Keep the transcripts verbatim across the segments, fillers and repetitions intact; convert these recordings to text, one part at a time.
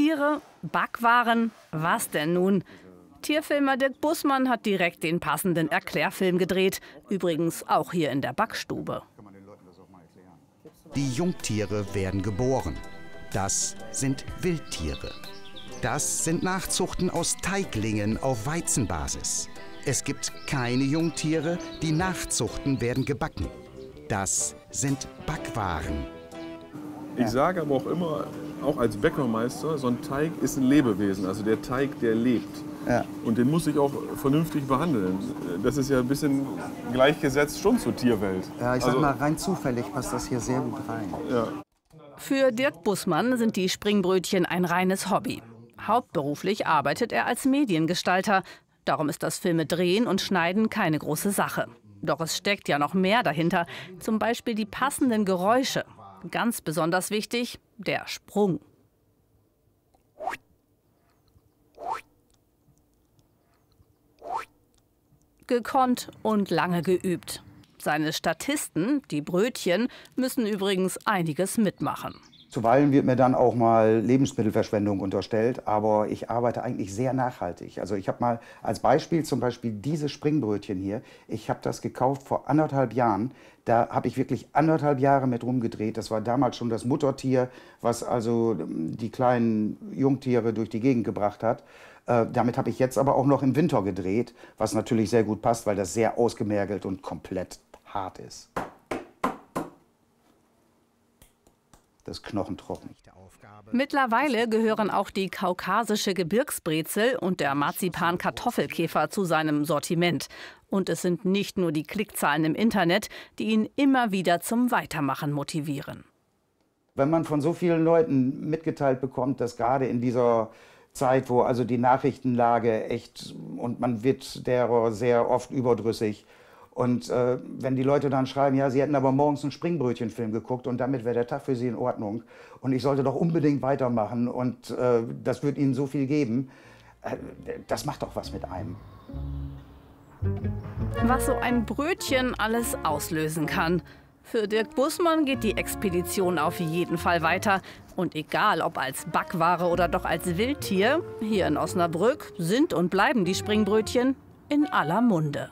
Wildtiere? Backwaren? Was denn nun? Tierfilmer Dirk Bussmann hat direkt den passenden Erklärfilm gedreht. Übrigens auch hier in der Backstube. Die Jungtiere werden geboren. Das sind Wildtiere. Das sind Nachzuchten aus Teiglingen auf Weizenbasis. Es gibt keine Jungtiere, die Nachzuchten werden gebacken. Das sind Backwaren. Ich sage aber auch immer, auch als Bäckermeister, so ein Teig ist ein Lebewesen. Also der Teig, der lebt. Ja. Und den muss ich auch vernünftig behandeln. Das ist ja ein bisschen gleichgesetzt schon zur Tierwelt. Ja, ich sag also, mal, rein zufällig passt das hier sehr gut rein. Ja. Für Dirk Bussmann sind die Springbrötchen ein reines Hobby. Hauptberuflich arbeitet er als Mediengestalter. Darum ist das Filmedrehen und Schneiden keine große Sache. Doch es steckt ja noch mehr dahinter. Zum Beispiel die passenden Geräusche. Ganz besonders wichtig, der Sprung. Gekonnt und lange geübt. Seine Statisten, die Brötchen, müssen übrigens einiges mitmachen. Zuweilen wird mir dann auch mal Lebensmittelverschwendung unterstellt, aber ich arbeite eigentlich sehr nachhaltig. Also ich habe mal als Beispiel zum Beispiel diese Springbrötchen hier. Ich habe das gekauft vor anderthalb Jahren. Da habe ich wirklich anderthalb Jahre mit rumgedreht. Das war damals schon das Muttertier, was also die kleinen Jungtiere durch die Gegend gebracht hat. Äh, damit habe ich jetzt aber auch noch im Winter gedreht, was natürlich sehr gut passt, weil das sehr ausgemergelt und komplett hart ist. Das knochentrocken. Mittlerweile gehören auch die kaukasische Gebirgsbrezel und der Marzipan-Kartoffelkäfer zu seinem Sortiment. Und es sind nicht nur die Klickzahlen im Internet, die ihn immer wieder zum Weitermachen motivieren. Wenn man von so vielen Leuten mitgeteilt bekommt, dass gerade in dieser Zeit, wo also die Nachrichtenlage echt, und man wird derer sehr oft überdrüssig, und äh, wenn die Leute dann schreiben, ja, sie hätten aber morgens einen Springbrötchenfilm geguckt und damit wäre der Tag für sie in Ordnung und ich sollte doch unbedingt weitermachen und äh, das wird ihnen so viel geben, äh, das macht doch was mit einem. Was so ein Brötchen alles auslösen kann. Für Dirk Bussmann geht die Expedition auf jeden Fall weiter. Und egal, ob als Backware oder doch als Wildtier, hier in Osnabrück sind und bleiben die Springbrötchen in aller Munde.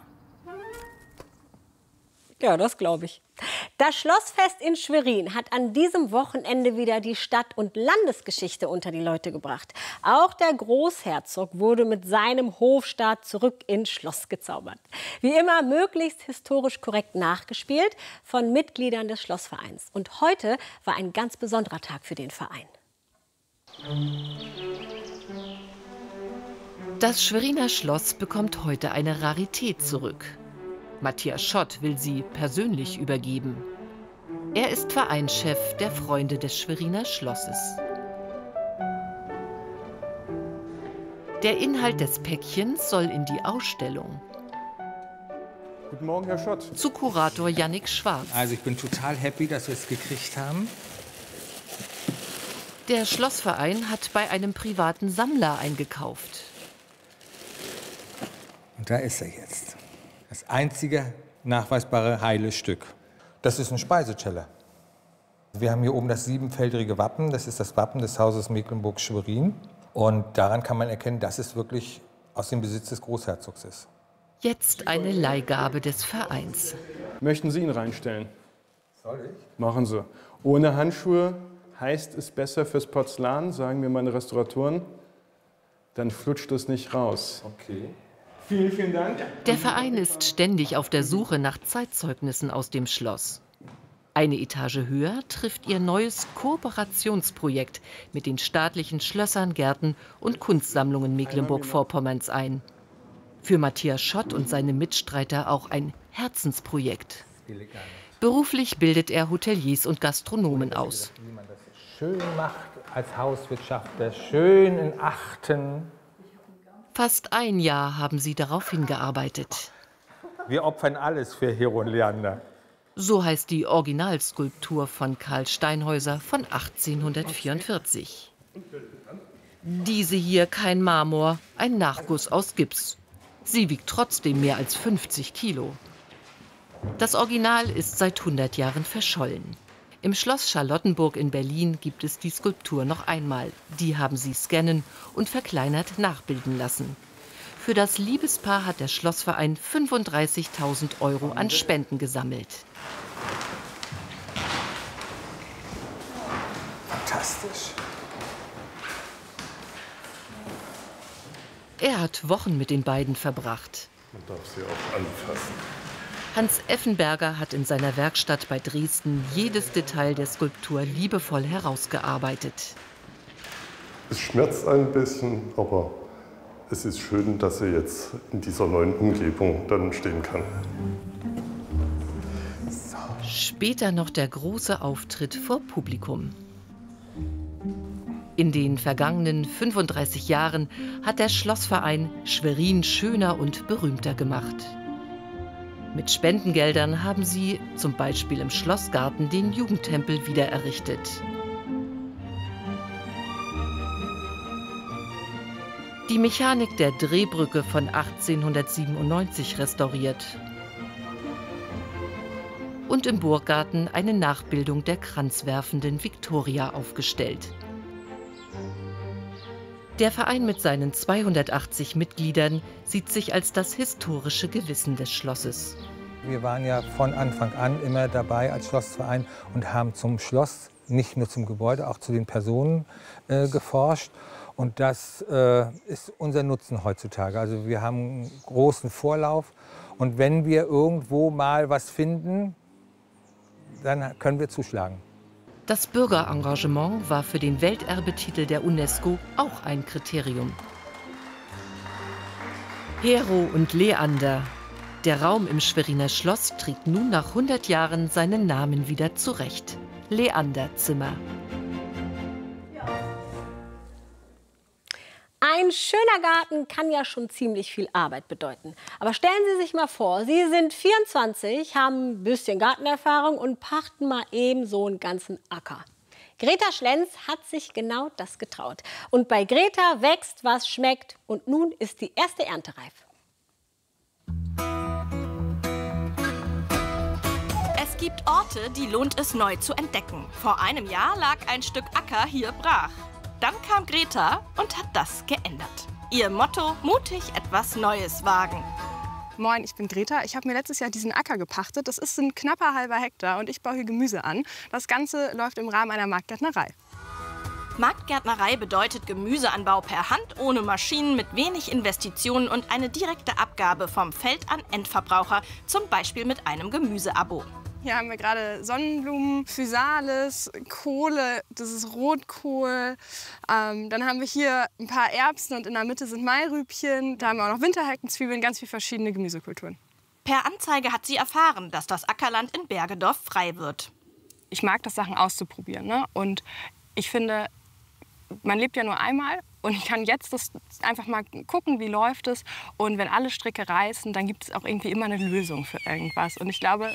Ja, das glaube ich. Das Schlossfest in Schwerin hat an diesem Wochenende wieder die Stadt- und Landesgeschichte unter die Leute gebracht. Auch der Großherzog wurde mit seinem Hofstaat zurück ins Schloss gezaubert. Wie immer möglichst historisch korrekt nachgespielt von Mitgliedern des Schlossvereins. Und heute war ein ganz besonderer Tag für den Verein. Das Schweriner Schloss bekommt heute eine Rarität zurück. Matthias Schott will sie persönlich übergeben. Er ist Vereinschef der Freunde des Schweriner Schlosses. Der Inhalt des Päckchens soll in die Ausstellung. Guten Morgen, Herr Schott. Zu Kurator Jannik Schwarz. Also ich bin total happy, dass wir es gekriegt haben. Der Schlossverein hat bei einem privaten Sammler eingekauft. Und da ist er jetzt. Das einzige nachweisbare heile Stück. Das ist ein Speiseteller. Wir haben hier oben das siebenfeldrige Wappen. Das ist das Wappen des Hauses Mecklenburg-Schwerin. Und daran kann man erkennen, dass es wirklich aus dem Besitz des Großherzogs ist. Jetzt eine Leihgabe des Vereins. Möchten Sie ihn reinstellen? Soll ich? Machen Sie. Ohne Handschuhe heißt es besser fürs Porzellan, sagen mir meine Restauratoren. Dann flutscht es nicht raus. Okay. Vielen, vielen Dank. Der Verein ist ständig auf der Suche nach Zeitzeugnissen aus dem Schloss. Eine Etage höher trifft ihr neues Kooperationsprojekt mit den staatlichen Schlössern, Gärten und Kunstsammlungen Mecklenburg-Vorpommerns ein. Für Matthias Schott und seine Mitstreiter auch ein Herzensprojekt. Beruflich bildet er Hoteliers und Gastronomen aus. Wie man das schön macht als Hauswirtschafter, schön in Achten. Fast ein Jahr haben sie darauf hingearbeitet. Wir opfern alles für Hero und Leander. So heißt die Originalskulptur von Karl Steinhäuser von achtzehnhundertvierundvierzig. Diese hier kein Marmor, ein Nachguss aus Gips. Sie wiegt trotzdem mehr als fünfzig Kilo. Das Original ist seit hundert Jahren verschollen. Im Schloss Charlottenburg in Berlin gibt es die Skulptur noch einmal. Die haben sie scannen und verkleinert nachbilden lassen. Für das Liebespaar hat der Schlossverein fünfunddreißigtausend Euro an Spenden gesammelt. Fantastisch. Er hat Wochen mit den beiden verbracht. Man darf sie auch anfassen. Hans Effenberger hat in seiner Werkstatt bei Dresden jedes Detail der Skulptur liebevoll herausgearbeitet. Es schmerzt ein bisschen, aber es ist schön, dass sie jetzt in dieser neuen Umgebung dann stehen kann. Später noch der große Auftritt vor Publikum. In den vergangenen fünfunddreißig Jahren hat der Schlossverein Schwerin schöner und berühmter gemacht. Mit Spendengeldern haben sie zum Beispiel im Schlossgarten den Jugendtempel wieder errichtet. Die Mechanik der Drehbrücke von achtzehnhundertsiebenundneunzig restauriert. Und im Burggarten eine Nachbildung der kranzwerfenden Viktoria aufgestellt. Der Verein mit seinen zweihundertachtzig Mitgliedern sieht sich als das historische Gewissen des Schlosses. Wir waren ja von Anfang an immer dabei als Schlossverein und haben zum Schloss, nicht nur zum Gebäude, auch zu den Personen äh, geforscht. Und das äh, ist unser Nutzen heutzutage. Also wir haben einen großen Vorlauf. Und wenn wir irgendwo mal was finden, dann können wir zuschlagen. Das Bürgerengagement war für den Welterbetitel der UNESCO auch ein Kriterium. Hero und Leander. Der Raum im Schweriner Schloss trägt nun nach hundert Jahren seinen Namen wieder zurecht. Leanderzimmer. Ein schöner Garten kann ja schon ziemlich viel Arbeit bedeuten. Aber stellen Sie sich mal vor, Sie sind vierundzwanzig, haben ein bisschen Gartenerfahrung und pachten mal eben so einen ganzen Acker. Greta Schlenz hat sich genau das getraut. Und bei Greta wächst, was schmeckt. Und nun ist die erste Ernte reif. Es gibt Orte, die lohnt es neu zu entdecken. Vor einem Jahr lag ein Stück Acker hier brach. Dann kam Greta und hat das geändert. Ihr Motto: mutig etwas Neues wagen. Moin, ich bin Greta. Ich habe mir letztes Jahr diesen Acker gepachtet. Das ist ein knapper halber Hektar und ich baue hier Gemüse an. Das Ganze läuft im Rahmen einer Marktgärtnerei. Marktgärtnerei bedeutet Gemüseanbau per Hand, ohne Maschinen, mit wenig Investitionen und eine direkte Abgabe vom Feld an Endverbraucher, zum Beispiel mit einem Gemüseabo. Hier haben wir gerade Sonnenblumen, Physalis, Kohle, das ist Rotkohl. Ähm, dann haben wir hier ein paar Erbsen und in der Mitte sind Mairübchen. Da haben wir auch noch Winterheckenzwiebeln, ganz viele verschiedene Gemüsekulturen. Per Anzeige hat sie erfahren, dass das Ackerland in Bergedorf frei wird. Ich mag das, Sachen auszuprobieren, ne? Und ich finde, man lebt ja nur einmal. Und ich kann jetzt das einfach mal gucken, wie läuft es. Und wenn alle Stricke reißen, dann gibt es auch irgendwie immer eine Lösung für irgendwas. Und ich glaube,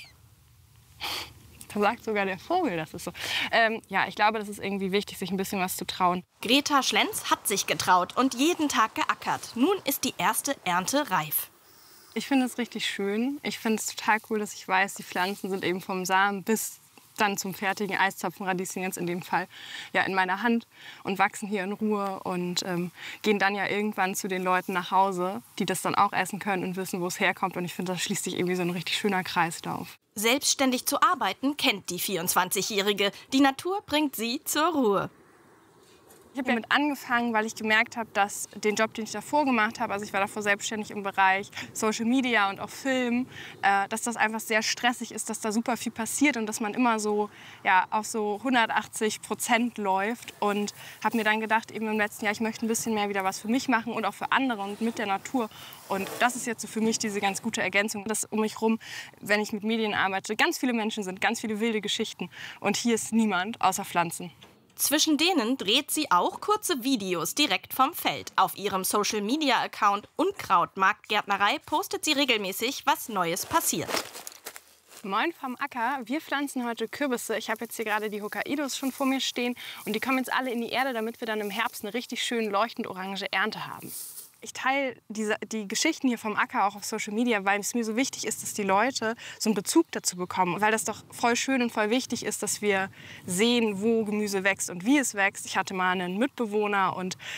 da sagt sogar der Vogel, das ist so. Ähm, ja, ich glaube, das ist irgendwie wichtig, sich ein bisschen was zu trauen. Greta Schlenz hat sich getraut und jeden Tag geackert. Nun ist die erste Ernte reif. Ich finde es richtig schön. Ich finde es total cool, dass ich weiß, die Pflanzen sind eben vom Samen bis dann zum fertigen Eiszapfenradieschen jetzt in dem Fall ja in meiner Hand und wachsen hier in Ruhe und ähm, gehen dann ja irgendwann zu den Leuten nach Hause, die das dann auch essen können und wissen, wo es herkommt. Und ich finde, das schließt sich irgendwie so ein richtig schöner Kreislauf. Selbstständig zu arbeiten kennt die vierundzwanzigjährige. Die Natur bringt sie zur Ruhe. Ich habe damit angefangen, weil ich gemerkt habe, dass den Job, den ich davor gemacht habe, also ich war davor selbstständig im Bereich Social Media und auch Film, äh, dass das einfach sehr stressig ist, dass da super viel passiert und dass man immer so ja, auf so hundertachtzig Prozent läuft. Und habe mir dann gedacht, eben im letzten Jahr, ich möchte ein bisschen mehr wieder was für mich machen und auch für andere und mit der Natur. Und das ist jetzt so für mich diese ganz gute Ergänzung, dass um mich rum, wenn ich mit Medien arbeite, ganz viele Menschen sind, ganz viele wilde Geschichten. Und hier ist niemand außer Pflanzen. Zwischen denen dreht sie auch kurze Videos direkt vom Feld. Auf ihrem Social-Media-Account Unkraut Marktgärtnerei postet sie regelmäßig, was Neues passiert. Moin vom Acker. Wir pflanzen heute Kürbisse. Ich habe jetzt hier gerade die Hokkaidos schon vor mir stehen. Und die kommen jetzt alle in die Erde, damit wir dann im Herbst eine richtig schön leuchtend orange Ernte haben. Ich teile diese, die Geschichten hier vom Acker auch auf Social Media, weil es mir so wichtig ist, dass die Leute so einen Bezug dazu bekommen. Weil das doch voll schön und voll wichtig ist, dass wir sehen, wo Gemüse wächst und wie es wächst. Ich hatte mal einen Mitbewohner und